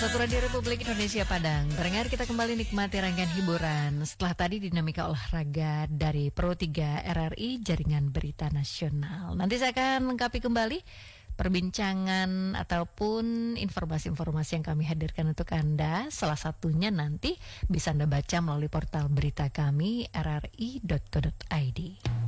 Satu Radio Republik Indonesia Padang. Pendengar, kita kembali nikmati rangkaian hiburan setelah tadi dinamika olahraga dari Pro 3 RRI Jaringan Berita Nasional. Nanti saya akan lengkapi kembali perbincangan ataupun informasi-informasi yang kami hadirkan untuk Anda. Salah satunya nanti bisa Anda baca melalui portal berita kami rri.co.id.